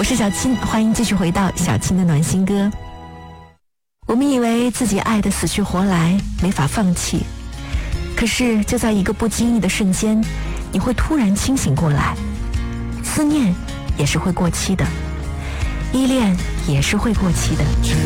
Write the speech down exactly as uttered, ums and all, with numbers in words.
我是小青，欢迎继续回到小青的暖心歌。我们以为自己爱得死去活来，没法放弃，可是就在一个不经意的瞬间，你会突然清醒过来。思念也是会过期的，依恋也是会过期的。